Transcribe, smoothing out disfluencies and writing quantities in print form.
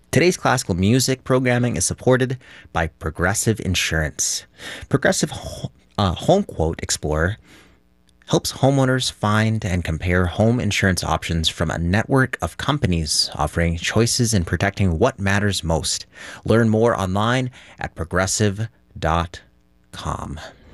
Today's classical music programming is supported by Progressive Insurance. Progressive Home Quote Explorer helps homeowners find and compare home insurance options from a network of companies offering choices and protecting what matters most. Learn more online at progressive.com.